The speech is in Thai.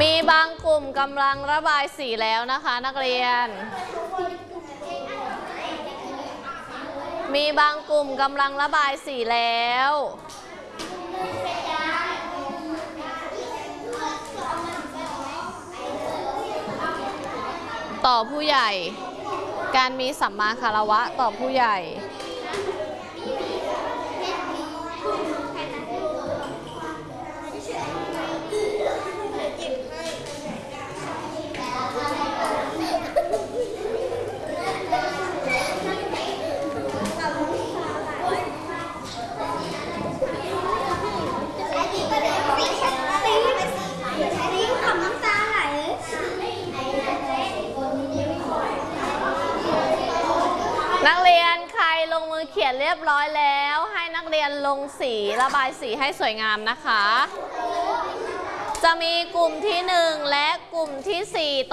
มีบางกลุ่มกำลังระบายสีแล้วนะคะนักเรียนมีบางกลุ่มกำลังระบายสีแล้วต่อผู้ใหญ่การมีสัมมาคารวะต่อผู้ใหญ่นักเรียนใครลงมือเขียนเรียบร้อยแล้วให้นักเรียนลงสีระบายสีให้สวยงามนะคะจะมีกลุ่มที่1และกลุ่มที่4